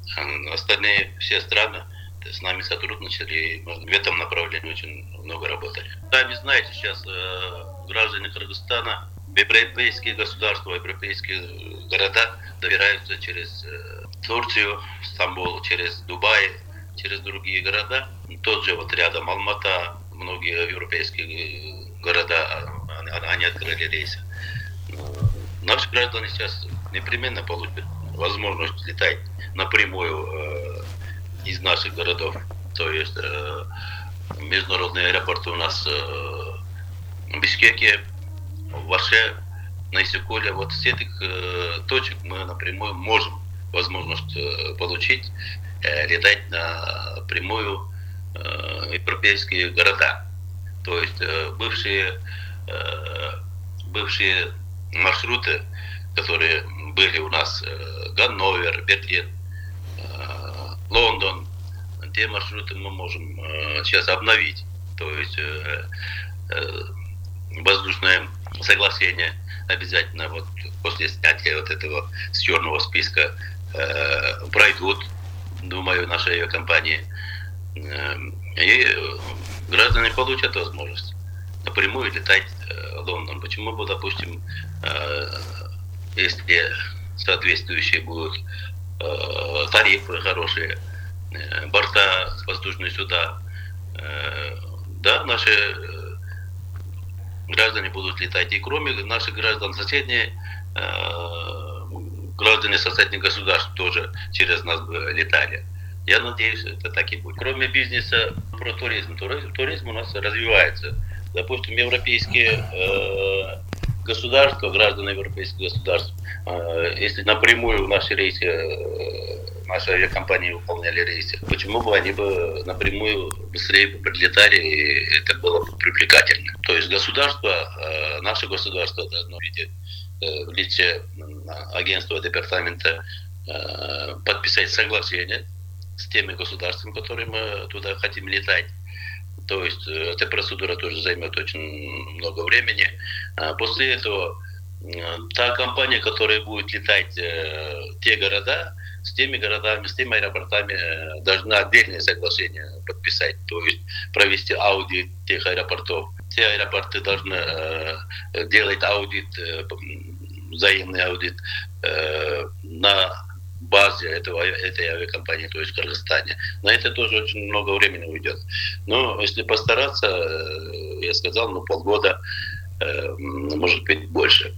Остальные все страны с нами сотрудничали, и мы в этом направлении очень много работали. Сами знаете, сейчас граждане Кыргызстана в европейские государства, в европейские города добираются через Турцию, Стамбул, через Дубай, через другие города. Тот же вот рядом Алмата, многие европейские города, они открыли рейсы. Наши граждане сейчас непременно получат возможность летать напрямую из наших городов. То есть международные аэропорты у нас в Бишкеке, в Аше, на Иссыкуле. Вот с этих точек мы напрямую можем возможность получить летать напрямую европейские города. То есть бывшие маршруты, которые были у нас, Ганновер, Берлин, Лондон, те маршруты мы можем сейчас обновить. То есть воздушное соглашение обязательно вот после снятия вот этого с черного списка пройдут, думаю, наши авиакомпании. И граждане получат возможность напрямую летать в Лондон. Почему бы, допустим, если соответствующие будут тарифы хорошие, борта, воздушные суда, да, наши граждане будут летать. И кроме наших граждан, граждане соседних государств тоже через нас бы летали. Я надеюсь, это так и будет. Кроме бизнеса, про туризм. Туризм у нас развивается. Допустим, европейские государства, граждане европейских государств, если напрямую наши рейсы, наши авиакомпании выполняли рейсы, почему бы они бы напрямую быстрее прилетали, и это было бы привлекательно. То есть наше государство должно видеть в лице агентства департамента подписать соглашение с теми государствами, которые мы туда хотим летать. То есть эта процедура тоже займет очень много времени. После этого та компания, которая будет летать те города, с теми городами, с теми аэропортами должна отдельное соглашение подписать, то есть провести аудит тех аэропортов. Те аэропорты должны делать аудит, взаимный аудит на базе этой авиакомпании, то есть в Кыргызстане. На это тоже очень много времени уйдет. Но если постараться, я сказал, полгода, может быть, больше.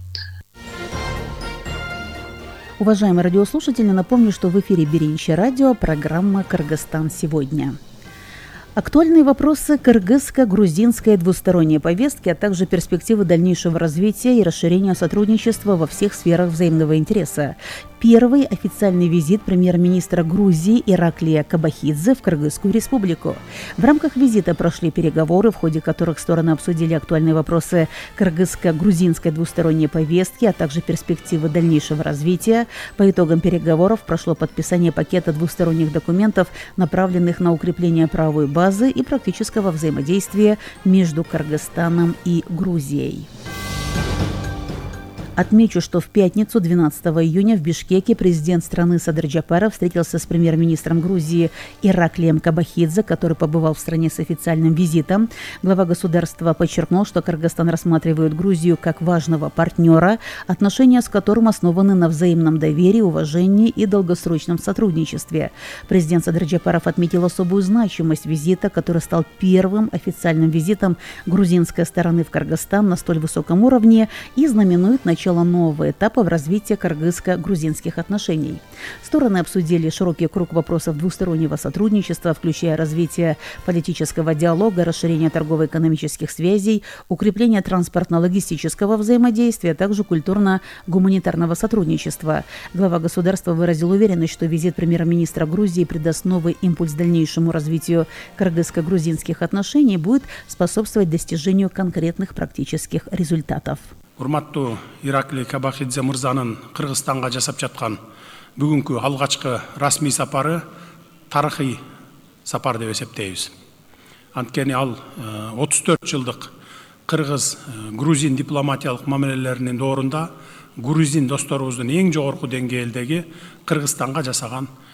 Уважаемые радиослушатели, напомню, что в эфире Беринче радио, программа «Кыргызстан сегодня». Актуальные вопросы кыргызско-грузинской двусторонней повестки, а также перспективы дальнейшего развития и расширения сотрудничества во всех сферах взаимного интереса. Первый официальный визит премьер-министра Грузии Ираклия Кабахидзе в Кыргызскую республику. В рамках визита прошли переговоры, в ходе которых стороны обсудили актуальные вопросы кыргызско-грузинской двусторонней повестки, а также перспективы дальнейшего развития. По итогам переговоров прошло подписание пакета двусторонних документов, направленных на укрепление правовой базы и практического взаимодействия между Кыргызстаном и Грузией. Отмечу, что в пятницу, 12 июня, в Бишкеке президент страны Садыр Джапаров встретился с премьер-министром Грузии Ираклием Кабахидзе, который побывал в стране с официальным визитом. Глава государства подчеркнул, что Кыргызстан рассматривает Грузию как важного партнера, отношения с которым основаны на взаимном доверии, уважении и долгосрочном сотрудничестве. Президент Садыр Джапаров отметил особую значимость визита, который стал первым официальным визитом грузинской стороны в Кыргызстан на столь высоком уровне и знаменует начало нового этапа в развитии кыргызско-грузинских отношений. Стороны обсудили широкий круг вопросов двустороннего сотрудничества, включая развитие политического диалога, расширение торгово-экономических связей, укрепление транспортно-логистического взаимодействия, а также культурно-гуманитарного сотрудничества. Глава государства выразил уверенность, что визит премьер-министра Грузии придаст новый импульс дальнейшему развитию кыргызско-грузинских отношений и будет способствовать достижению конкретных практических результатов. Урматтуу Ираклий Кабахидзе мырзанын Кыргызстанга жасап жаткан бүгүнкү алгачкы расмий сапары тарыхый сапар деп эсептейбиз. Анткени ал 34 жылдык кыргыз-грузин дипломатиялык мамилелеринин доорунда грузин досторубуздун эң жогорку деңгээлдеги Кыргызстанга жасаган